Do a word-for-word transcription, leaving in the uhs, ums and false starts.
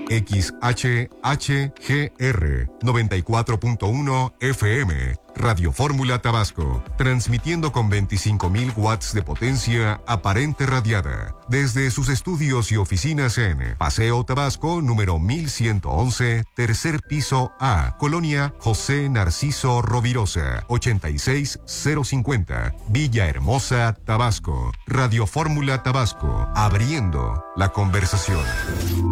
X H H G R noventa y cuatro punto uno F M. Radio Fórmula Tabasco, transmitiendo con veinticinco mil watts de potencia aparente radiada, desde sus estudios y oficinas en Paseo Tabasco, número mil ciento once, tercer piso A, Colonia José Narciso Rovirosa, ochenta y seis cero cincuenta, Villahermosa, Tabasco. Radio Fórmula Tabasco, abriendo la conversación.